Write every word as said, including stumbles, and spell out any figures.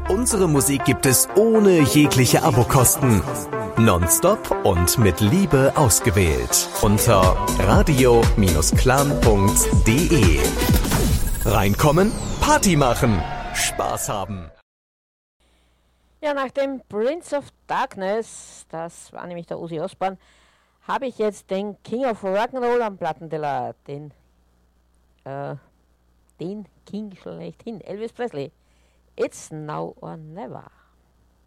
Unsere Musik gibt es ohne jegliche Abokosten. Nonstop und mit Liebe ausgewählt. Unter radio clan punkt de. Reinkommen, Party machen, Spaß haben. Ja, nach dem Prince of Darkness, das war nämlich der Ozzy Osbourne, habe ich jetzt den King of Rock'n'Roll am Plattenteller, den, äh, den King schlechthin, Elvis Presley. It's now or never.